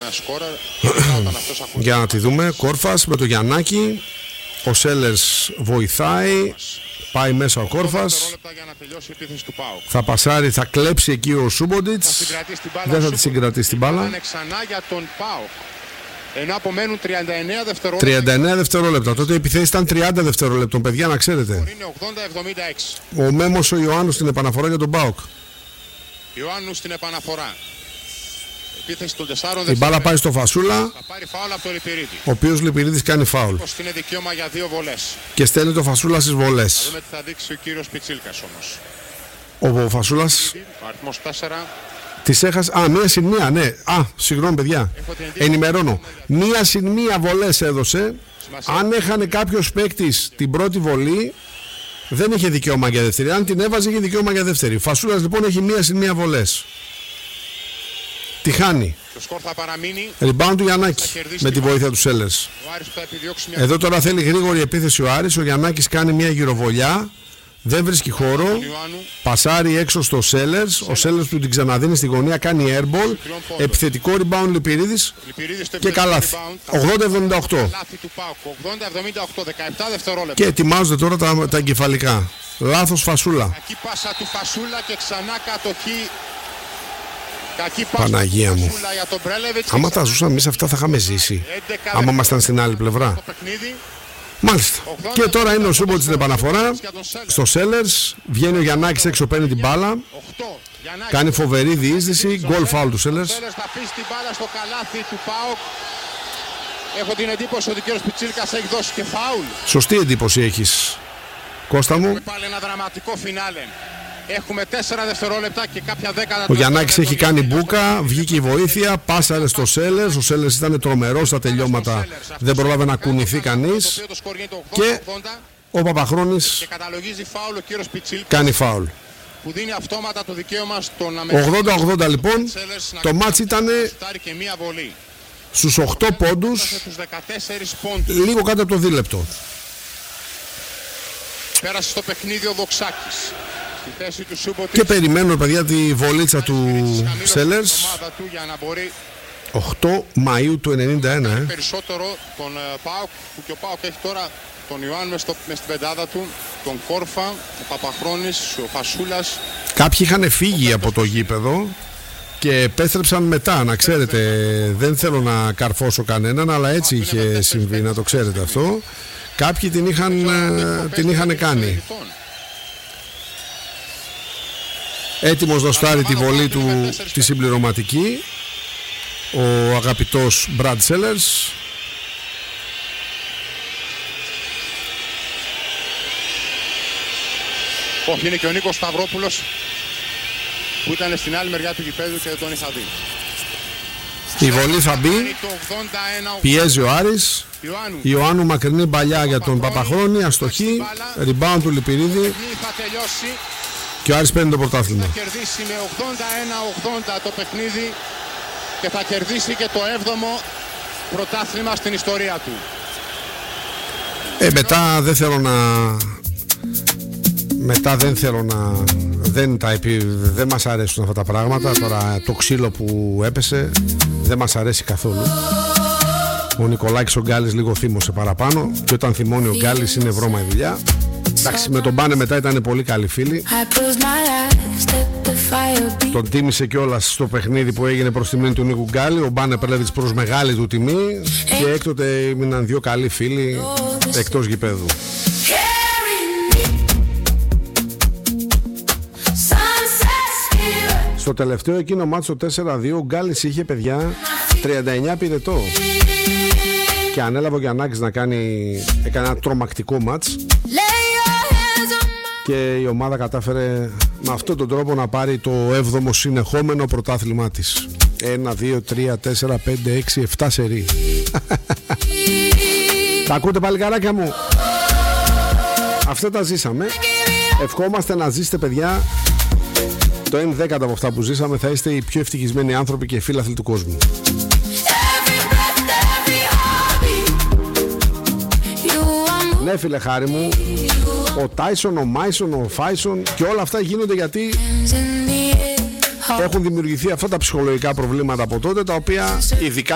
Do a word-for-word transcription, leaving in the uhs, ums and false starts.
Για να τη δούμε. Κόρφας με το Γιαννάκη. Ο Sellers βοηθάει. Πάει μέσα ο Κόρφας. Θα πασάρει, θα κλέψει εκεί ο Σούμποντιτς. Δεν θα τη συγκρατήσει την μπάλα. Ενώ απομένουν τριάντα εννέα δευτερόλεπτα. τριάντα εννέα δευτερόλεπτα. Τότε η επιθέση ήταν τριάντα δευτερόλεπτων, παιδιά, να ξέρετε. Είναι ογδόντα εβδομήντα έξι. Ο Μέμος ο Ιωάννου στην επαναφορά για τον ΠΑΟΚ. Ιωάννου στην επαναφορά. Επίθεση των τεσσάρων η μπάλα πάει στο Φασούλα. Θα πάρει φάουλ από το Λιπηρίδη. Ο οποίος Λιπηρίδης κάνει φάουλ. Είναι δικαίωμα για δύο βολές. Και στέλνει το Φασούλα στις βολές. Θα δούμε τι θα δείξει ο κύριος Πιτσίλκας όμως. Ο Φασούλας. Ο αριθμός τέσσερα. Τις έχασε. Α, μία συν μία, ναι. Α, συγγνώμη, παιδιά. Ενημερώνω. Μία συν μία βολές έδωσε. Σημασία. Αν έχανε κάποιος παίκτης την πρώτη βολή, δεν είχε δικαίωμα για δεύτερη. Αν την έβαζε, είχε δικαίωμα για δεύτερη. Φασούλας λοιπόν έχει μία συν μία βολές. Τη χάνει. Το σκορ θα παραμείνει. Rebound του Γιαννάκη με τη βοήθεια του Sellers. Εδώ τώρα θέλει γρήγορη επίθεση ο Άρης. Ο Γιαννάκης κάνει μια γυροβολιά. Δεν βρίσκει χώρο. Πασάρει έξω στο Sellers. Ο Sellers του την ξαναδίνει στη γωνία. Κάνει airball. Επιθετικό rebound Λιπηρίδης. Και καλάθι. ογδόντα εβδομήντα οκτώ. Και ετοιμάζονται τώρα τα, τα εγκεφαλικά. Λάθος Φασούλα. Κακή πάσα του Φασούλα και ξανά κατοχή. Παναγία μου. Άμα τα ζούσαμε εμείς αυτά θα είχαμε ζήσει. Άμα ήμασταν στην άλλη πλευρά. Μάλιστα. Και τώρα είναι ο Σούμποτς στην επαναφορά. Στο Sellers. Βγαίνει ο Γιαννάκης έξω, παίρνει την μπάλα. Κάνει φοβερή διείσδυση. Γκολ φάουλ του Sellers. Έχω την εντύπωση ότι ο κύριος Πιτσίλκας έχει δώσει και φάουλ. Σωστή εντύπωση έχεις, Κώστα μου. Έχουμε πάλι ένα δραματικό φινάλε. Έχουμε τέσσερα δευτερόλεπτα και κάποια δέκατα. Ο Γιαννάκης έχει κάνει μπούκα, βγήκε η βοήθεια, πάσαρε στο Sellers. Ο Sellers ήταν τρομερός στα τελειώματα, δεν πρόλαβε να κουνηθεί κανείς. Και ο Παπαχρόνης κάνει φάουλ. Που δίνει αυτόματα το δικαίωμα στον ογδόντα ογδόντα λοιπόν. Το μάτς ήταν στους οκτώ πόντους, λίγο κάτω από το δίλεπτο. Πέρασε στο παιχνίδι ο Δοξάκης. Και περιμένουμε, παιδιά, τη βολίτσα του Sellers. οκτώ Μαΐου του ενενήντα ένα. Ε. Περισσότερο τον ΠΑΟΚ, που και ο ΠΑΟΚ έχει τώρα τον Ιωάννου μες, μες στην πεντάδα του, τον Κόρφα, ο Παπαχρόνης, ο Φασούλας. Κάποιοι είχαν φύγει από το γήπεδο και επέστρεψαν μετά, να ξέρετε. Δεν θέλω να καρφώσω κανέναν, αλλά έτσι είχε συμβεί, να το ξέρετε αυτό. Κάποιοι την είχαν, την είχαν κάνει. Έτοιμος να στάρει τη βολή του τη συμπληρωματική ο αγαπητός Brad Sellers. Όχι, είναι και ο Νίκος Σταυρόπουλος που ήταν στην άλλη μεριά του γηπέδου και δεν τον είχα δει. Η βολή θα μπει. Πιέζει ο Άρης. Ιωάννου μακρινή παλιά για τον Παπαχρόνη. Αστοχή. Rebound του Λιπηρίδη. Και ο Άρης παίρνει το πρωτάθλημα. Θα κερδίσει με ογδόντα ένα ογδόντα το παιχνίδι και θα κερδίσει και το έβδομο πρωτάθλημα στην ιστορία του. Ε, μετά δεν θέλω να... Μετά δεν θέλω να... Δεν, τα επί... δεν μας αρέσουν αυτά τα πράγματα. Τώρα το ξύλο που έπεσε δεν μας αρέσει καθόλου. Ο Νικολάκης ο Γκάλης λίγο θύμωσε παραπάνω. Και όταν θυμώνει ο Γκάλης είναι βρώμα η δουλειά. Εντάξει, με τον Μπάνε μετά ήταν πολύ καλοί φίλοι. Τον τίμησε κιόλας στο παιχνίδι που έγινε προς τιμή του Νίκου Γκάλη. Ο Μπάνε Πρέλεβιτς προς μεγάλη του τιμή. Και έκτοτε έμειναν δύο καλοί φίλοι εκτός γηπέδου. Στο τελευταίο εκείνο μάτσο τέσσερα δύο ο Γκάλης είχε, παιδιά, τριάντα εννέα πυρετό. Και ανέλαβε ο Γιαννάκης να κάνει, έκανε ένα τρομακτικό μάτς. Και η ομάδα κατάφερε με αυτόν τον τρόπο να πάρει το έβδομο συνεχόμενο πρωτάθλημά της. ένα, δύο, τρία, τέσσερα, πέντε, έξι, επτά σερί. Τα ακούτε παλικαράκια μου? Αυτά τα ζήσαμε. Ευχόμαστε να ζήσετε, παιδιά, το ένα δέκατο από αυτά που ζήσαμε. Θα είστε οι πιο ευτυχισμένοι άνθρωποι και φίλαθλοι του κόσμου. Ναι, φίλε χάρη μου, ο Τάισον, ο Μάισον, ο Φάισον και όλα αυτά γίνονται γιατί έχουν δημιουργηθεί αυτά τα ψυχολογικά προβλήματα από τότε, τα οποία ειδικά